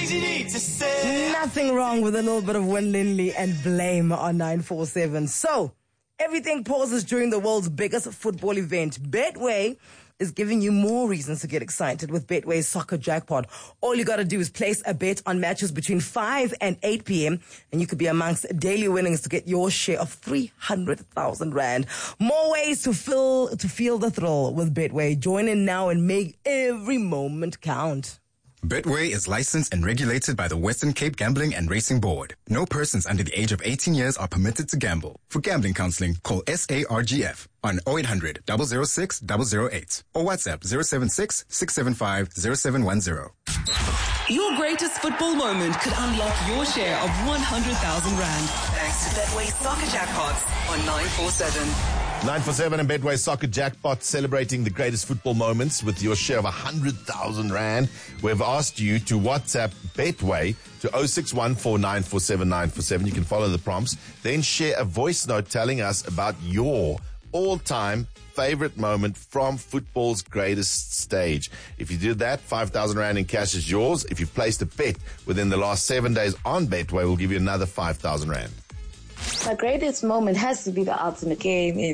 you need to say? Nothing wrong with a little bit of Win Lindley and Blame on 947. So, everything pauses during the world's biggest football event. Betway is giving you more reasons to get excited with Betway's Soccer Jackpot. All you gotta do is place a bet on matches between 5 and 8 p.m. and you could be amongst daily winnings to get your share of 300,000 Rand. More ways to feel the thrill with Betway. Join in now and make every moment count. Betway is licensed and regulated by the Western Cape Gambling and Racing Board. No persons under the age of 18 years are permitted to gamble. For gambling counseling, call SARGF on 0800 006 008 or WhatsApp 076 675 0710. Your greatest football moment could unlock your share of 100,000 Rand. Thanks to Betway Soccer Jackpots on 947. 947 and Betway Soccer Jackpot celebrating the greatest football moments with your share of 100,000 Rand. We've asked you to WhatsApp Betway to 0614947947. You can follow the prompts. Then share a voice note telling us about your all-time favorite moment from football's greatest stage. If you did that, 5,000 Rand in cash is yours. If you've placed a bet within the last 7 days on Betway, we'll give you another 5,000 Rand. My greatest moment has to be the ultimate game in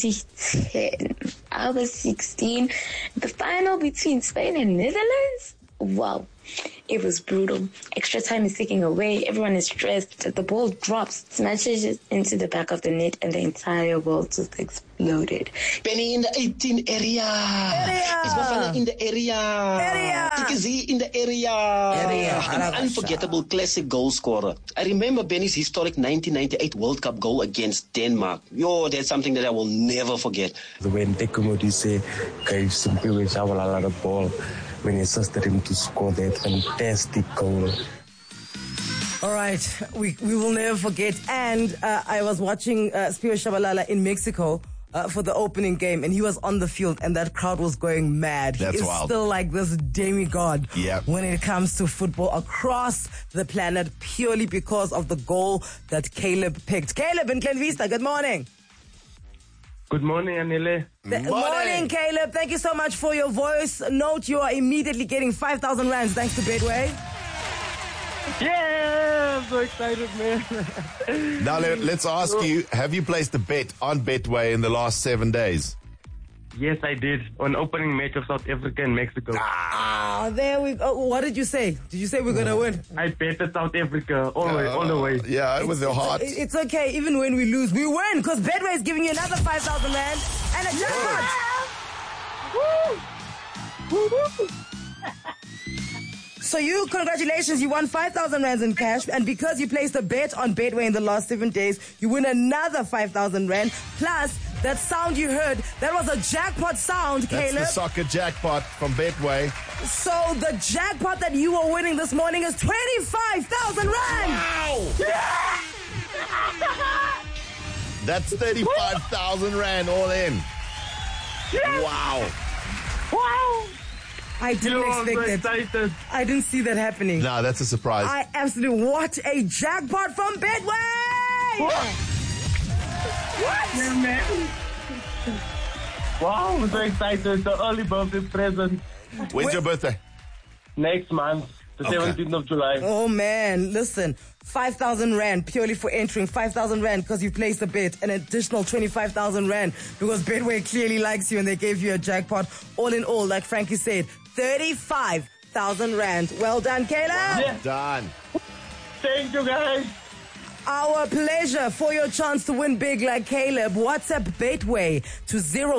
2010. I was 16. The final between Spain and Netherlands? Wow. It was brutal. Extra time is ticking away. Everyone is stressed. The ball drops, smashes into the back of the net, and the entire world just exploded. Benny in the 18 area. Isbafana in the area. Tikazi in the area. An unforgettable classic goal scorer. I remember Benny's historic 1998 World Cup goal against Denmark. That's something that I will never forget. When Tekumodise gave Simpiwe Shabalala the ball, when he assisted him to score that fantastic goal. All right, we will never forget. And I was watching Spiro Shabalala in Mexico for the opening game, and he was on the field, and that crowd was going mad. That's he is wild. Still like this demigod Yep. when it comes to football across the planet, purely because of the goal that Caleb picked. Caleb in Glen Vista, good morning. Good morning, Anile. Morning, Caleb. Thank you so much for your voice note. You are immediately getting 5,000 Rands thanks to Betway. Yeah, I'm so excited, man. Now let's ask you, have you placed a bet on Betway in the last 7 days? Yes, I did. On opening match of South Africa and Mexico. There we go. What did you say? Did you say we're going to win? I betted South Africa all the way. Yeah, with your heart. It's okay. Even when we lose, we win because Betway is giving you another 5,000 Rand and a jackpot. So congratulations, you won 5,000 Rands in cash, and because you placed a bet on Betway in the last 7 days, you win another 5,000 Rand, plus that sound you heard, that was a jackpot sound, Caleb. That's the soccer jackpot from Betway. So the jackpot that you are winning this morning is 25,000 Rand! Wow! Yeah! That's 35,000 Rand all in. Yes. Wow. Wow! I didn't expect that. Excited. I didn't see that happening. No, that's a surprise. What a jackpot from Betway! What? Yeah, man. Wow, I'm so excited. The early birthday present. When's your birthday? Next month, the 17th of July. Oh, man. Listen, 5,000 Rand purely for entering. 5,000 Rand because you placed a bet. An additional 25,000 Rand because Betway clearly likes you and they gave you a jackpot. All in all, like Frankie said, 35,000 Rand. Well done, Caleb. Yeah. Done. Thank you, guys. Our pleasure. For your chance to win big like Caleb, WhatsApp Betway to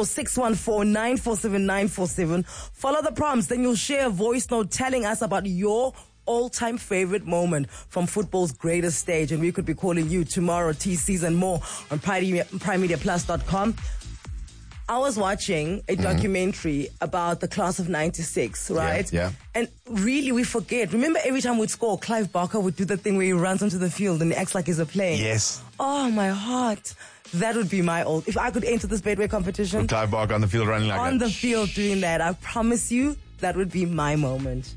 0614947947. Follow the prompts, then you'll share a voice note telling us about your all-time favorite moment from football's greatest stage. And we could be calling you tomorrow, TCs and more on PrimeMediaPlus.com. I was watching a documentary about the class of 96, right? Yeah. And really, we forget. Remember every time we'd score, Clive Barker would do the thing where he runs onto the field and he acts like he's a player. Yes. Oh, my heart. That would be my old. If I could enter this Betway competition. Clive Barker on the field running like that. On the field doing that. I promise you, that would be my moment.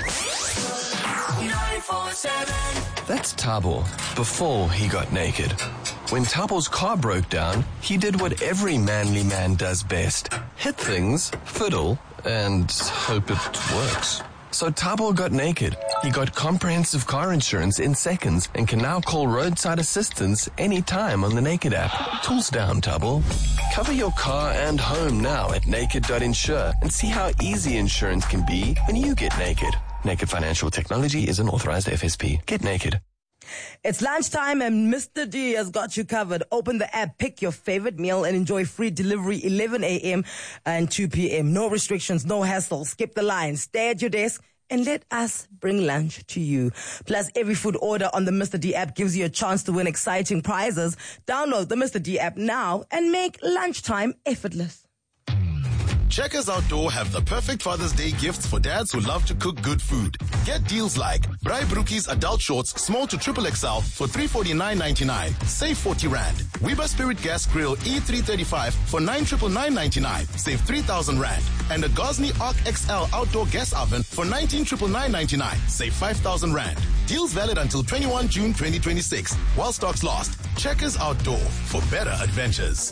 947. That's Thabo before he got naked. When Thabo's car broke down, he did what every manly man does best. Hit things, fiddle, and hope it works. So Thabo got naked. He got comprehensive car insurance in seconds and can now call roadside assistance anytime on the Naked app. Tools down, Tabo. Cover your car and home now at naked.insure and see how easy insurance can be when you get naked. Naked Financial Technology is an authorized FSP. Get naked. It's lunchtime and Mr. D has got you covered. Open the app, pick your favorite meal and enjoy free delivery 11 a.m. and 2 p.m. No restrictions, no hassle. Skip the line. Stay at your desk and let us bring lunch to you. Plus, every food order on the Mr. D app gives you a chance to win exciting prizes. Download the Mr. D app now and make lunchtime effortless. Checkers Outdoor have the perfect Father's Day gifts for dads who love to cook good food. Get deals like Brai Brookies adult shorts small to XXL for $349.99. Save 40 Rand. Weber Spirit Gas Grill E335 for $999.99. Save 3,000 Rand. And a Gosney Arc XL outdoor gas oven for $19,999. Save 5,000 Rand. Deals valid until 21 June 2026. While stocks last. Checkers Outdoor for better adventures.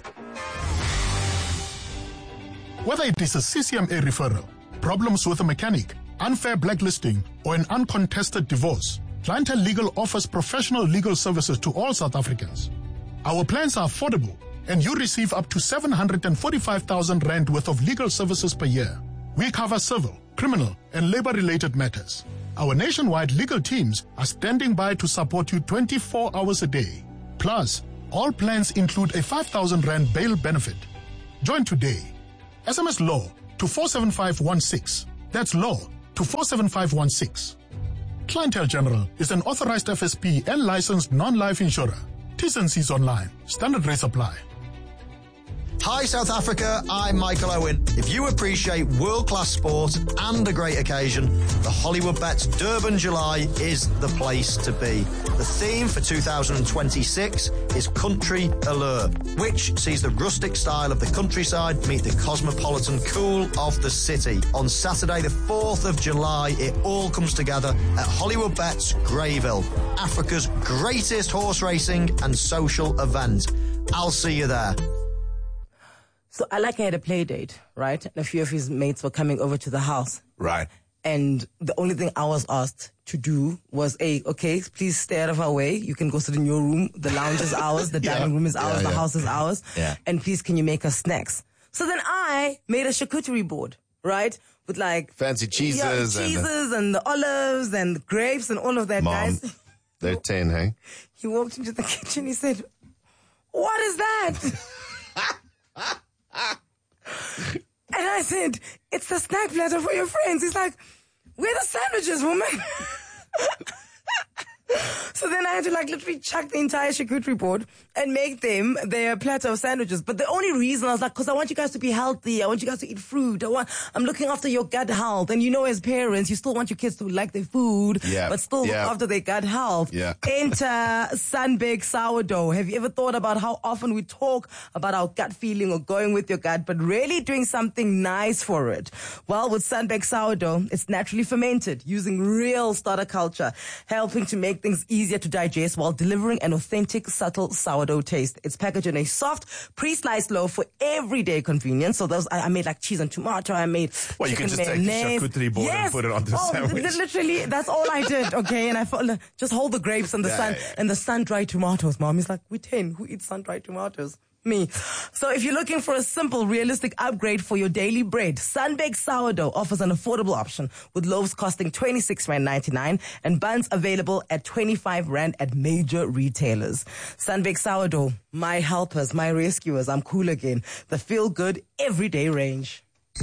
Whether it is a CCMA referral, problems with a mechanic, unfair blacklisting, or an uncontested divorce, Clientele Legal offers professional legal services to all South Africans. Our plans are affordable, and you receive up to 745,000 Rand worth of legal services per year. We cover civil, criminal, and labor-related matters. Our nationwide legal teams are standing by to support you 24 hours a day. Plus, all plans include a 5,000 Rand bail benefit. Join today. SMS LAW to 47516. That's LAW to 47516. Clientele General is an authorized FSP and licensed non-life insurer. T's and C's online. Standard rates apply. Hi South Africa, I'm Michael Owen. If you appreciate world-class sport and a great occasion, the Hollywood Bets Durban July is the place to be. The theme for 2026 is Country Allure, which sees the rustic style of the countryside meet the cosmopolitan cool of the city. On Saturday the 4th of July, it all comes together at Hollywood Bets Greyville, Africa's greatest horse racing and social event. I'll see you there. So I had a play date, right? And a few of his mates were coming over to the house. Right. And the only thing I was asked to do was, okay, please stay out of our way. You can go sit in your room. The lounge is ours. The dining room is ours. The house is ours. Yeah. And please, can you make us snacks? So then I made a charcuterie board, right? With fancy cheeses. And the olives and the grapes and all of that, Mom, guys. they're 10, hey? He walked into the kitchen. He said, "What is that?" And I said, "It's the snack platter for your friends." He's like, "Where are the sandwiches, woman?" So then I had to literally chuck the entire charcuterie board and make them their platter of sandwiches. But the only reason I was because I want you guys to be healthy. I want you guys to eat fruit. I'm looking after your gut health. And as parents, you still want your kids to like their food, but still look after their gut health. Yeah. Enter Sunbake Sourdough. Have you ever thought about how often we talk about our gut feeling or going with your gut, but really doing something nice for it? Well, with Sunbake Sourdough, it's naturally fermented using real starter culture, helping to make things easier to digest while delivering an authentic, subtle sourdough taste. It's packaged in a soft, pre-sliced loaf for everyday convenence. So those I made cheese and tomato. I made you can just take the charcuterie board and put it onto the sandwich. Literally, that's all I did. Okay, and I thought, just hold the grapes and the and the sun-dried tomatoes. Mom is like, "We're 10. Who eats sun-dried tomatoes?" Me. So if you're looking for a simple, realistic upgrade for your daily bread, Sunbake Sourdough offers an affordable option with loaves costing 26.99 and buns available at 25 Rand at major retailers. Sunbake Sourdough, my helpers, my rescuers. I'm cool again. The feel-good, everyday range.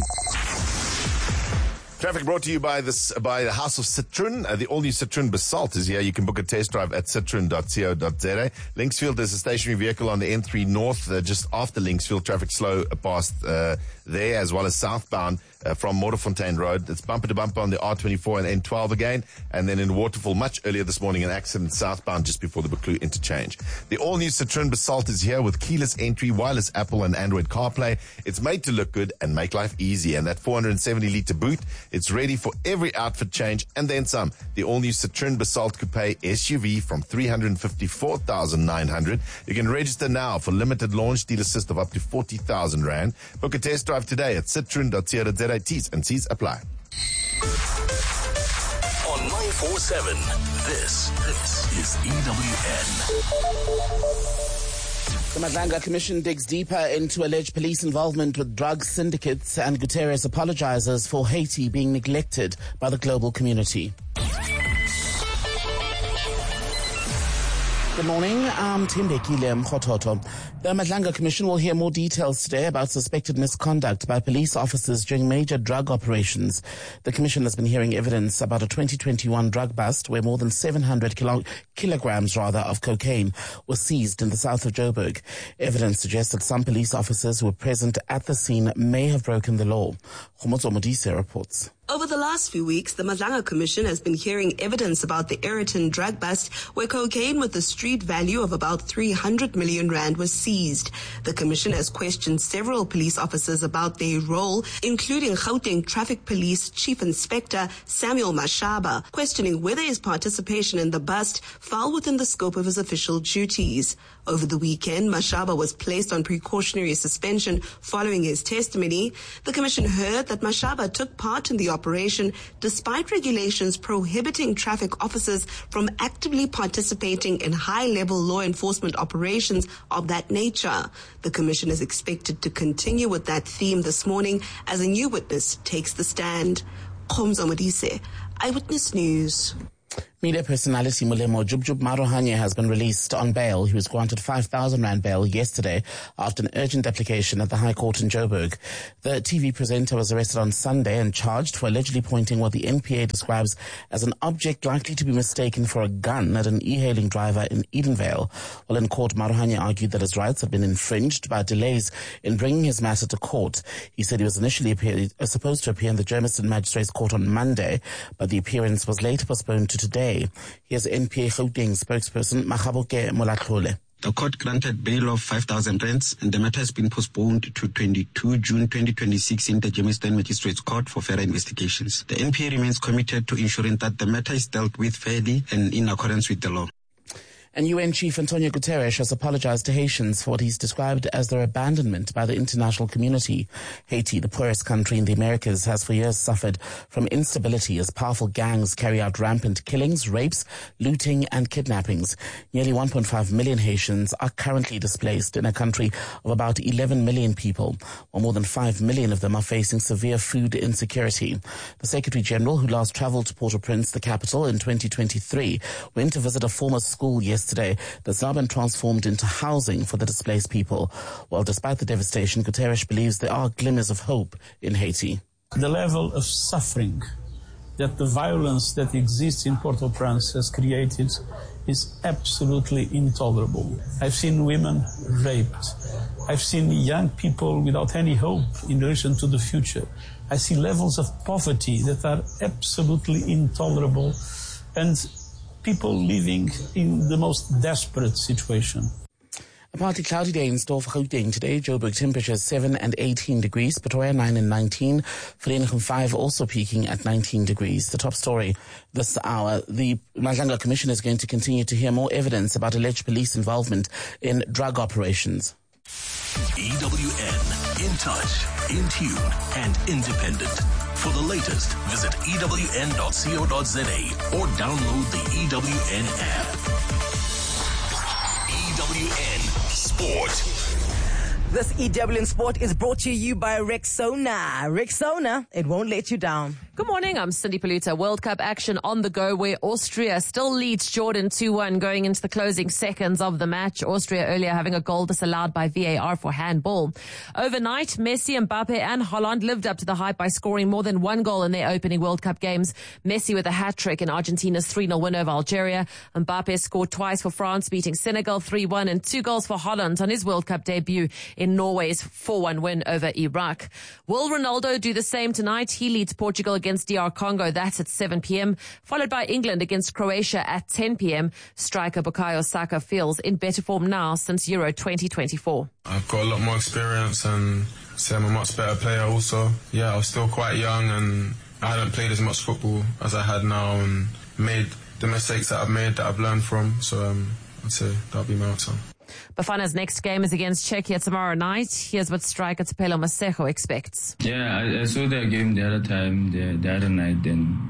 Traffic brought to you by the House of Citroen. The all-new Citroen Basalt is here. You can book a test drive at citroen.co.za. Linksfield, there's a stationary vehicle on the N3 North, just after Linksfield. Traffic slow past there, as well as southbound from Motorfontein Road. It's bumper to bumper on the R24 and N12 again. And then in Waterfall, much earlier this morning, an accident southbound just before the Buccleuch interchange. The all-new Citroen Basalt is here with keyless entry, wireless Apple and Android CarPlay. It's made to look good and make life easy. And that 470-litre boot, it's ready for every outfit change and then some. The all-new Citroen Basalt Coupe SUV from 354,900. You can register now for limited launch deal assist of up to 40,000 Rand. Book a test drive today at citroen.co.za. T's and C's apply. On 947. This is EWN. The Madlanga Commission digs deeper into alleged police involvement with drug syndicates, and Guterres apologizes for Haiti being neglected by the global community. Good morning, I'm Timbekile Mkhototo. The Madlanga Commission will hear more details today about suspected misconduct by police officers during major drug operations. The Commission has been hearing evidence about a 2021 drug bust where more than 700 kilograms of cocaine was seized in the south of Joburg. Evidence suggests that some police officers who were present at the scene may have broken the law. Khomotso Modise reports. Over the last few weeks, the Madlanga Commission has been hearing evidence about the Ayrton drug bust, where cocaine with a street value of about 300 million rand was seized. The Commission has questioned several police officers about their role, including Gauteng Traffic Police Chief Inspector Samuel Mashaba, questioning whether his participation in the bust fell within the scope of his official duties. Over the weekend, Mashaba was placed on precautionary suspension following his testimony. The Commission heard that Mashaba took part in the operation despite regulations prohibiting traffic officers from actively participating in high-level law enforcement operations of that nature. The Commission is expected to continue with that theme this morning as a new witness takes the stand. Khomzo Modise, Eyewitness News. Media personality Molemo Jubjub Marohanye has been released on bail. He was granted 5,000 rand bail yesterday after an urgent application at the High Court in Joburg. The TV presenter was arrested on Sunday and charged for allegedly pointing what the NPA describes as an object likely to be mistaken for a gun at an e-hailing driver in Edenvale. While in court, Marohanye argued that his rights had been infringed by delays in bringing his matter to court. He said he was initially supposed to appear in the Germiston Magistrates Court on Monday, but the appearance was later postponed to today. Here's NPA Gauteng spokesperson Makgaboke Molatlhole. The court granted bail of 5,000 rands, and the matter has been postponed to 22 June 2026 in the Germiston Magistrates Court for further investigations. The NPA remains committed to ensuring that the matter is dealt with fairly and in accordance with the law. And UN Chief Antonio Guterres has apologized to Haitians for what he's described as their abandonment by the international community. Haiti, the poorest country in the Americas, has for years suffered from instability as powerful gangs carry out rampant killings, rapes, looting and kidnappings. Nearly 1.5 million Haitians are currently displaced in a country of about 11 million people, while more than 5 million of them are facing severe food insecurity. The Secretary General, who last traveled to Port-au-Prince, the capital, in 2023, went to visit a former school yesterday that's now been transformed into housing for the displaced people. Well, despite the devastation, Guterres believes there are glimmers of hope in Haiti. The level of suffering that the violence that exists in Port-au-Prince has created is absolutely intolerable. I've seen women raped. I've seen young people without any hope in relation to the future. I see levels of poverty that are absolutely intolerable, and people living in the most desperate situation. A partly cloudy day in store for Gauteng today. Joburg temperatures 7 and 18 degrees. Pretoria 9 and 19. Vereeniging 5 also peaking at 19 degrees. The top story this hour. The Madlanga Commission is going to continue to hear more evidence about alleged police involvement in drug operations. EWN, in touch, in tune and independent. For the latest, visit ewn.co.za or download the EWN app. EWN Sport. This EWN Sport is brought to you by Rexona. Rexona, it won't let you down. Good morning, I'm Cindy Paluta. World Cup action on the go where Austria still leads Jordan 2-1 going into the closing seconds of the match. Austria earlier having a goal disallowed by VAR for handball. Overnight, Messi, Mbappe and Haaland lived up to the hype by scoring more than one goal in their opening World Cup games. Messi with a hat-trick in Argentina's 3-0 win over Algeria. Mbappe scored twice for France, beating Senegal 3-1 and 2 goals for Haaland on his World Cup debut in Norway's 4-1 win over Iraq. Will Ronaldo do the same tonight? He leads Portugal against DR Congo. That's at 7 p.m. Followed by England against Croatia at 10 p.m. Striker Bukayo Saka feels in better form now since Euro 2024. I've got a lot more experience and I'm a much better player also. Yeah, I was still quite young and I hadn't played as much football as I had now and made the mistakes that I've made that I've learned from. So I'd say that'll be my answer. Bafana's next game is against Czechia tomorrow night. Here's what striker Tupelo Maseko expects. Yeah, I saw their game the other time, the other night, and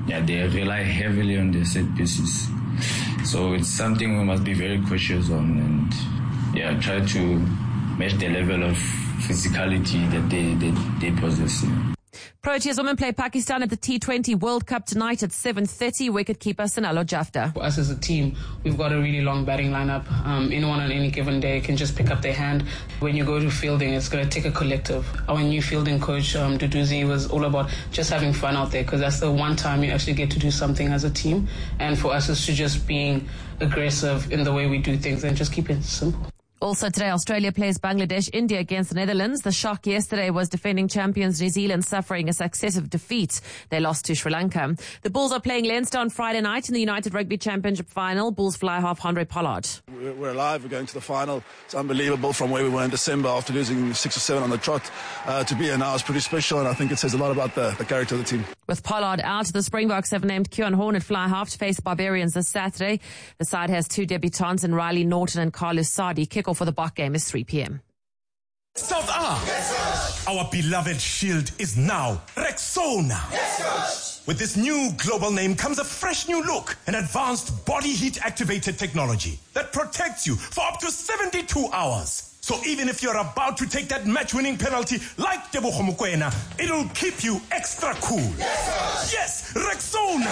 they rely heavily on the set pieces. So it's something we must be very cautious on and try to match the level of physicality that they possess. Proteas women play Pakistan at the T20 World Cup tonight at 7:30. Wicketkeeper Sanalo Jafta. For us as a team, we've got a really long batting lineup. Anyone on any given day can just pick up their hand. When you go to fielding, it's going to take a collective. Our new fielding coach, Duduzi, was all about just having fun out there because that's the one time you actually get to do something as a team. And for us, it's to just being aggressive in the way we do things and just keep it simple. Also today, Australia plays Bangladesh, India against the Netherlands. The shock yesterday was defending champions New Zealand suffering a successive defeat. They lost to Sri Lanka. The Bulls are playing Leinster on Friday night in the United Rugby Championship final. Bulls fly half Andre Pollard. We're alive. We're going to the final. It's unbelievable from where we were in December after losing 6 or 7 on the trot. To be here now is pretty special, and I think it says a lot about the character of the team. With Pollard out, the Springboks have named Kieran Horn at fly half to face Barbarians this Saturday. The side has 2 debutants in Riley Norton and Carlos Sadi. Kickoff for the Bok game is 3 p.m. South Yes, our beloved shield is now Rexona. Yes, with this new global name comes a fresh new look, an advanced body heat activated technology that protects you for up to 72 hours. So even if you're about to take that match-winning penalty like Tebogo Mokoena, it'll keep you extra cool. Yes, Rexona.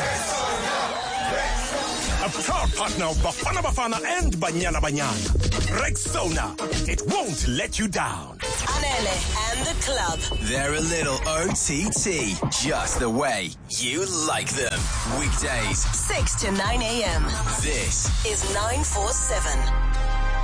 A proud partner of Bafana Bafana and Banyana Banyana. Rexona, it won't let you down. Anele and the club. They're a little OTT, just the way you like them. Weekdays, 6 to 9 a.m. This is 947.